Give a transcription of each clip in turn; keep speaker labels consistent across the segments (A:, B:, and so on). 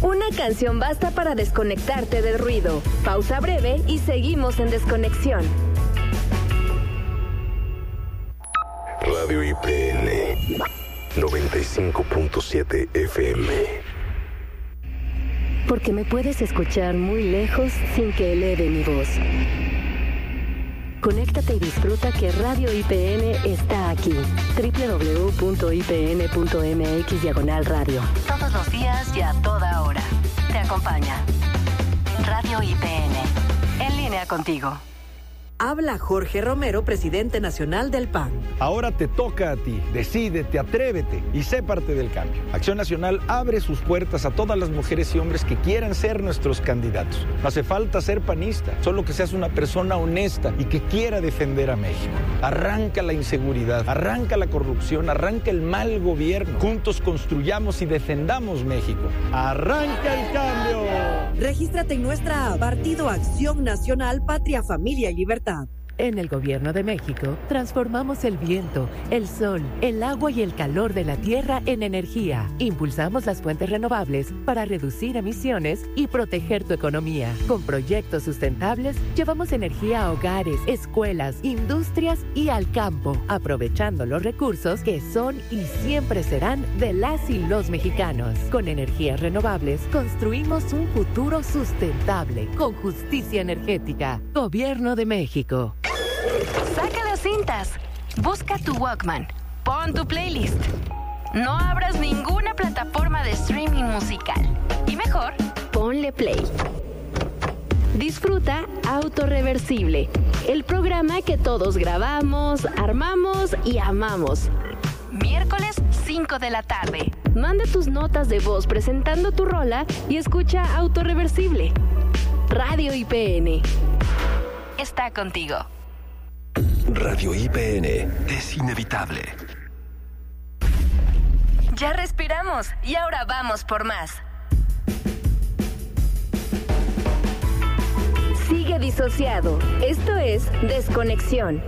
A: Una canción basta para desconectarte del ruido. Pausa breve y seguimos en Desconexión.
B: Radio IPN 95.7 FM.
A: Porque me puedes escuchar muy lejos sin que eleve mi voz. Conéctate y disfruta que Radio IPN está aquí. www.ipn.mx/radio. Todos los días y a toda hora. Te acompaña Radio IPN. En línea contigo.
C: Habla Jorge Romero, presidente nacional del PAN.
D: Ahora te toca a ti. Decídete, atrévete y sé parte del cambio. Acción Nacional abre sus puertas a todas las mujeres y hombres que quieran ser nuestros candidatos. No hace falta ser panista, solo que seas una persona honesta y que quiera defender a México. Arranca la inseguridad, arranca la corrupción, arranca el mal gobierno. Juntos construyamos y defendamos México. ¡Arranca el cambio!
C: Regístrate en nuestra app Partido Acción Nacional, Patria, Familia y Libertad.
E: En el Gobierno de México, transformamos el viento, el sol, el agua y el calor de la tierra en energía. Impulsamos las fuentes renovables para reducir emisiones y proteger tu economía. Con proyectos sustentables, llevamos energía a hogares, escuelas, industrias y al campo, aprovechando los recursos que son y siempre serán de las y los mexicanos. Con energías renovables, construimos un futuro sustentable, con justicia energética. Gobierno de México.
A: Saca las cintas. Busca tu Walkman. Pon tu playlist. No abras ninguna plataforma de streaming musical. Y mejor, ponle play. Disfruta Autorreversible, el programa que todos grabamos, armamos y amamos. Miércoles 5 de la tarde. Manda tus notas de voz presentando tu rola y escucha Autorreversible. Radio IPN está contigo.
B: Radio IPN es inevitable.
A: Ya respiramos y ahora vamos por más. Sigue disociado. Esto es Desconexión.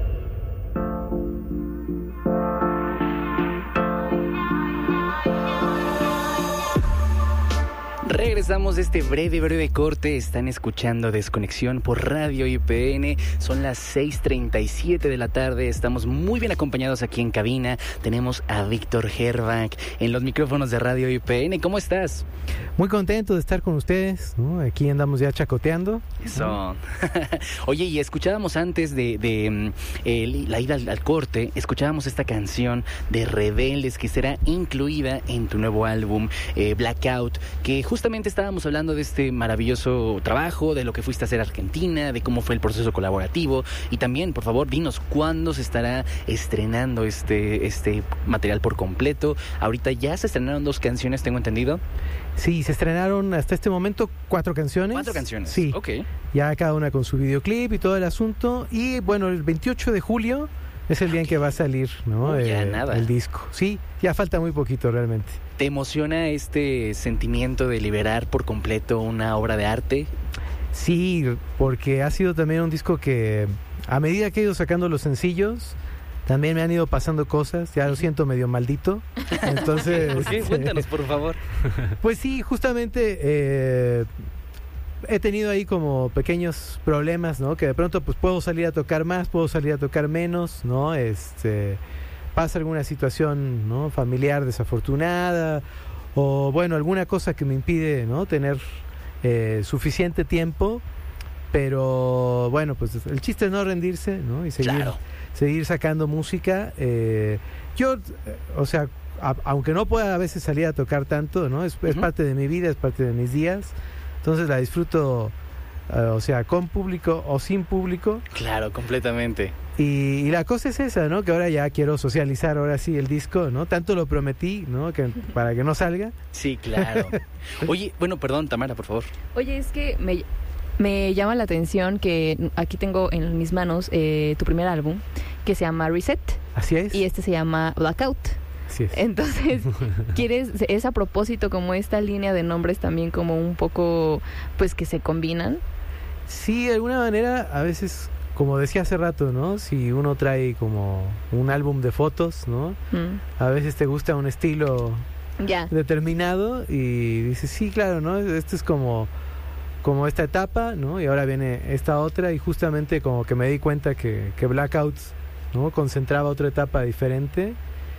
F: Regresamos de este breve corte. Están escuchando Desconexión por Radio IPN. Son las 6:37 de la tarde. Estamos muy bien acompañados aquí en cabina. Tenemos a Víctor Herbach en los micrófonos de Radio IPN. ¿Cómo estás?
G: Muy contento de estar con ustedes, ¿no? Aquí andamos ya chacoteando.
F: Eso. Oye, y escuchábamos antes de la ida al corte, escuchábamos esta canción de Rebeldes que será incluida en tu nuevo álbum, Blackout, que justamente estábamos hablando de este maravilloso trabajo, de lo que fuiste a hacer a Argentina, de cómo fue el proceso colaborativo. Y también, por favor, dinos cuándo se estará estrenando este material por completo. Ahorita ya se estrenaron 2 canciones, tengo entendido.
G: Sí, se estrenaron hasta este momento 4 canciones.
F: 4 canciones.
G: Sí.
F: Ok.
G: Ya cada una con su videoclip y todo el asunto. Y bueno, el 28 de julio es el día en que va a salir, ¿no?
F: Ya nada.
G: El disco. Sí, ya falta muy poquito realmente.
F: ¿Te emociona este sentimiento de liberar por completo una obra de arte?
G: Sí, porque ha sido también un disco que a medida que he ido sacando los sencillos, también me han ido pasando cosas, ya lo siento medio maldito. Entonces,
F: ¿por qué? Cuéntanos, por favor.
G: Pues sí, justamente he tenido ahí como pequeños problemas, ¿no? Que de pronto pues puedo salir a tocar más, puedo salir a tocar menos, ¿no? Pasa alguna situación, ¿no? Familiar desafortunada, o bueno, alguna cosa que me impide, ¿no? Tener suficiente tiempo. Pero bueno, pues el chiste es no rendirse, ¿no? Y seguir sacando música. Yo, o sea, aunque no pueda a veces salir a tocar tanto, ¿no? Es parte de mi vida, es parte de mis días. Entonces la disfruto, o sea, con público o sin público.
F: Claro, completamente.
G: Y la cosa es esa, ¿no? Que ahora ya quiero socializar, ahora sí, el disco, ¿no? Tanto lo prometí, ¿no? Que para que no salga.
F: Sí, claro. Oye, bueno, perdón, Tamara, por favor.
H: Oye, es que me llama la atención que aquí tengo en mis manos tu primer álbum, que se llama Reset.
G: Así es.
H: Y este se llama Blackout.
G: Así es.
H: Entonces, ¿es a propósito como esta línea de nombres también como un poco, pues, que se combinan?
G: Sí, de alguna manera, a veces, como decía hace rato, ¿no? Si uno trae como un álbum de fotos, ¿no? A veces te gusta un estilo determinado, y dices, sí, claro, ¿no? Esto es como esta etapa, ¿no? Y ahora viene esta otra, y justamente como que me di cuenta que Blackouts, ¿no? Concentraba otra etapa diferente.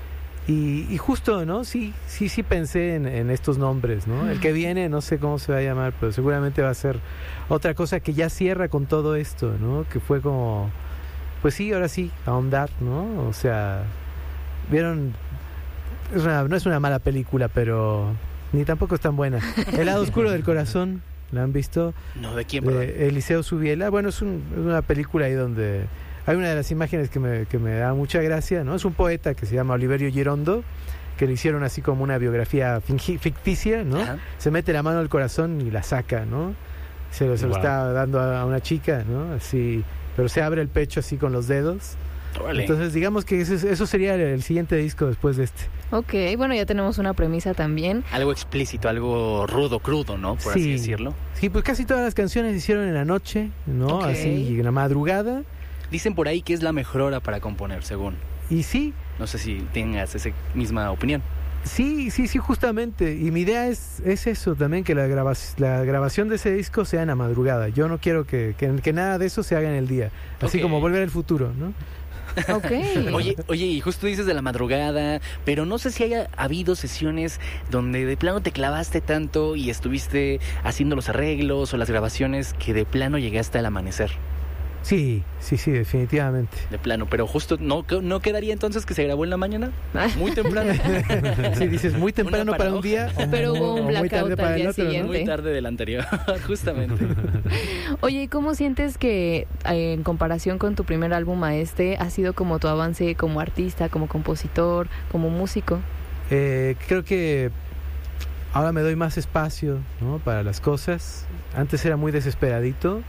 G: Y justo, ¿no? Sí pensé en estos nombres, ¿no? El que viene, no sé cómo se va a llamar, pero seguramente va a ser otra cosa que ya cierra con todo esto, ¿no? Que fue como, pues sí, ahora sí, ahondar, ¿no? O sea, vieron, no es una mala película, pero ni tampoco es tan buena. El lado oscuro del corazón, ¿la han visto?
F: No, ¿de quién?
G: Eliseo Subiela. Bueno, es una película ahí donde hay una de las imágenes que me da mucha gracia, ¿no? Es un poeta que se llama Oliverio Girondo, que le hicieron así como una biografía ficticia, ¿no? Ajá. Se mete la mano al corazón y la saca, ¿no? Se lo está dando a una chica, ¿no? Así, pero se abre el pecho así con los dedos. Vale. Entonces digamos que eso sería el siguiente disco después de este.
H: Ok, bueno, ya tenemos una premisa también.
F: Algo explícito, algo rudo, crudo, ¿no? Por así decirlo.
G: Sí, pues casi todas las canciones se hicieron en la noche, ¿no? Okay. Así, en la madrugada.
F: Dicen por ahí que es la mejor hora para componer, según.
G: Y sí.
F: No sé si tengas esa misma opinión.
G: Sí, justamente. Y mi idea es eso también, que la grabación de ese disco sea en la madrugada. Yo no quiero que nada de eso se haga en el día. Así como Volver al Futuro, ¿no?
H: Okay.
F: Oye, y justo dices de la madrugada, pero no sé si haya habido sesiones donde de plano te clavaste tanto y estuviste haciendo los arreglos o las grabaciones que de plano llegaste al amanecer.
G: Sí, definitivamente.
F: De plano, pero justo ¿no quedaría entonces que se grabó en la mañana? Muy temprano.
G: Sí, dices muy temprano para un día,
H: pero hubo un blackout al día siguiente.
F: ¿no? Muy tarde del anterior, justamente.
H: Oye, ¿y cómo sientes que en comparación con tu primer álbum a este ha sido como tu avance como artista, como compositor, como músico?
G: Creo que ahora me doy más espacio, ¿no? Para las cosas. Antes era muy desesperadito.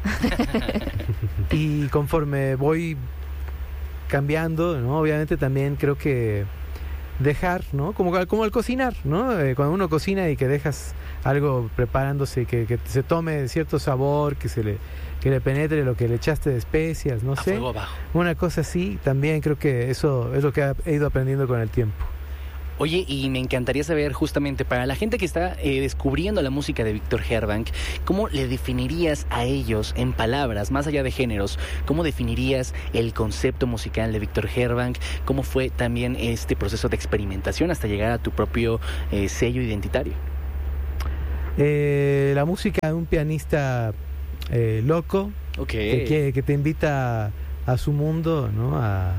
G: Y conforme voy cambiando, ¿no? Obviamente también creo que dejar, ¿no? Como al cocinar, ¿no? Cuando uno cocina y que dejas algo preparándose, que se tome cierto sabor, que le penetre lo que le echaste de especias, no sé.
F: Fuego bajo.
G: Una cosa así, también creo que eso es lo que he ido aprendiendo con el tiempo.
F: Oye, y me encantaría saber justamente para la gente que está descubriendo la música de Víctor Herbhanck, ¿cómo le definirías a ellos en palabras, más allá de géneros? ¿Cómo definirías el concepto musical de Víctor Herbhanck? ¿Cómo fue también este proceso de experimentación hasta llegar a tu propio sello identitario?
G: La música de un pianista loco, que te invita a su mundo, ¿no? A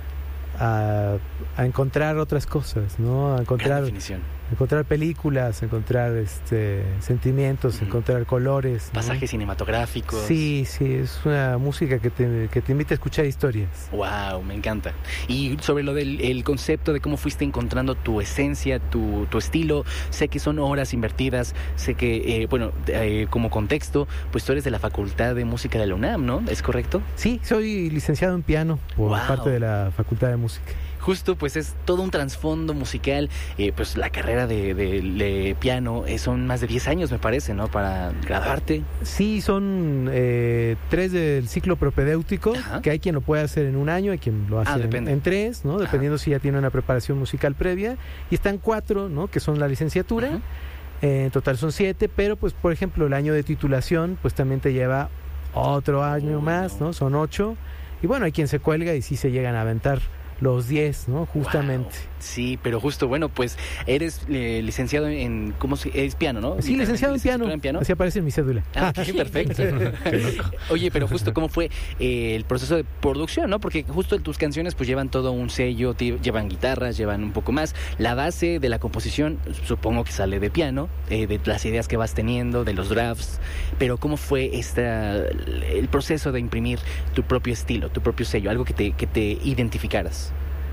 G: encontrar otras cosas, ¿no? A encontrar películas, encontrar sentimientos, encontrar colores, ¿no?
F: Pasajes cinematográficos.
G: Sí, es una música que te invita a escuchar historias.
F: Wow, me encanta. Y sobre lo del concepto de cómo fuiste encontrando tu esencia, tu estilo, sé que son horas invertidas, sé que, como contexto, pues tú eres de la Facultad de Música de la UNAM, ¿no? ¿Es correcto?
G: Sí, soy licenciado en piano por parte de la Facultad de Música.
F: Justo, pues es todo un trasfondo musical, pues la carrera de piano son más de 10 años, me parece, ¿no? Para graduarte.
G: Sí, son 3 del ciclo propedéutico, que hay quien lo puede hacer en un año, hay quien lo hace en 3, ¿no? Dependiendo si ya tiene una preparación musical previa. Y están 4, ¿no? Que son la licenciatura. En total son 7, pero pues por ejemplo el año de titulación pues también te lleva otro año más, ¿no? Son 8. Y bueno, hay quien se cuelga y sí se llegan a aventar los 10, ¿no? Justamente.
F: Wow. Sí, pero justo, bueno, pues eres licenciado en, es piano, ¿no?
G: Sí, licenciado en piano. Así aparece en mi cédula.
F: Sí, perfecto. Oye, pero justo, ¿cómo fue el proceso de producción, no? Porque justo tus canciones pues llevan todo un sello, llevan guitarras, llevan un poco más. La base de la composición, supongo que sale de piano, de las ideas que vas teniendo, de los drafts, pero ¿cómo fue el proceso de imprimir tu propio estilo, tu propio sello, algo que te identificaras?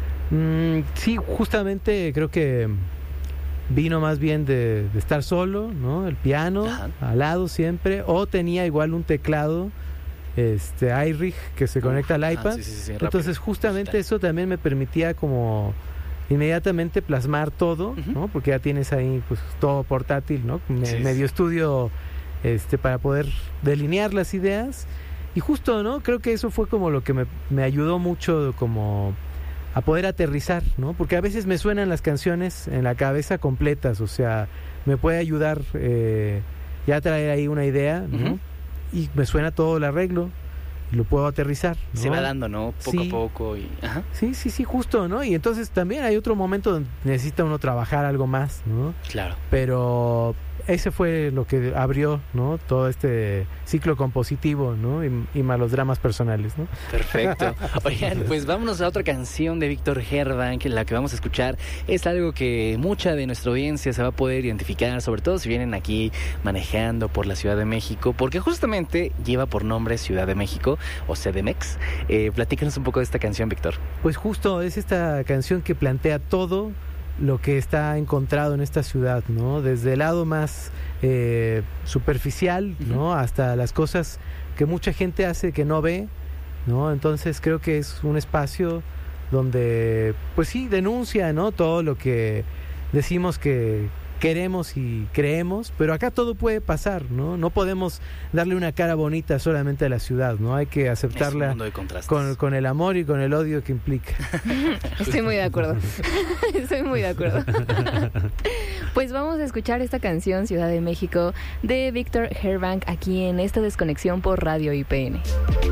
G: Sí, justamente creo que vino más bien de estar solo, ¿no? El piano al lado siempre, o tenía igual un teclado iRig que se conecta al iPad. Sí, entonces justamente eso también me permitía como inmediatamente plasmar todo, ¿no? Porque ya tienes ahí pues todo portátil, ¿no? Medio estudio para poder delinear las ideas. Y justo, ¿no? Creo que eso fue como lo que me ayudó mucho como poder aterrizar, ¿no? Porque a veces me suenan las canciones en la cabeza completas, o sea, me puede ayudar ya traer ahí una idea, ¿no?
F: Ujú.
G: Y me suena todo el arreglo y lo puedo aterrizar, ¿no?
F: Se va dando, ¿no? Poco
G: Sí.
F: a poco. Y, ajá.
G: Sí, justo, ¿no? Y entonces también hay otro momento donde necesita uno trabajar algo más, ¿no?
F: Claro.
G: Pero ese fue lo que abrió, ¿no? Todo este ciclo compositivo, ¿no? Y más los dramas personales, ¿no?
F: Perfecto. Oigan, pues vámonos a otra canción de Víctor Herbank. La que vamos a escuchar es algo que mucha de nuestra audiencia se va a poder identificar, sobre todo si vienen aquí manejando por la Ciudad de México, porque justamente lleva por nombre Ciudad de México o CDMX. Platícanos un poco de esta canción, Víctor.
G: Pues justo es esta canción que plantea todo lo que está encontrado en esta ciudad, ¿no? Desde el lado más superficial, ¿no? Hasta las cosas que mucha gente hace que no ve, ¿no? Entonces creo que es un espacio donde, pues sí, denuncia, ¿no? Todo lo que decimos que queremos y creemos, pero acá todo puede pasar, ¿no? No podemos darle una cara bonita solamente a la ciudad, ¿no? Hay que
F: Es un
G: aceptarla
F: mundo de contrastes.
G: con el amor y con el odio que implica.
H: Estoy muy de acuerdo. Estoy muy de acuerdo. Pues vamos a escuchar esta canción, Ciudad de México, de Víctor Herbank, aquí en esta desconexión por Radio IPN.